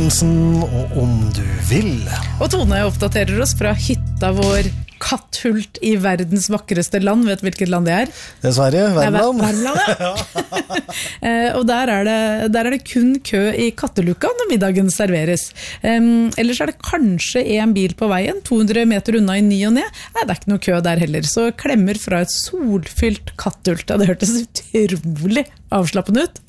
Lorentzen og Om du vil. Og Tone oppdaterer oss fra hytta vår Katthult i verdens vakreste land. Vet du hvilket land det er? Det er Sverige, Värmland. Värmland, ja. Og der er det kun kø i katteluka når middagen serveres. Ellers er det kanskje en bil på veien, 200 meter unna i ny og ned. Nei, det er ikke noe kø der heller. Så klemmer fra et solfylt Katthult. Det hørtes utrolig avslappende ut.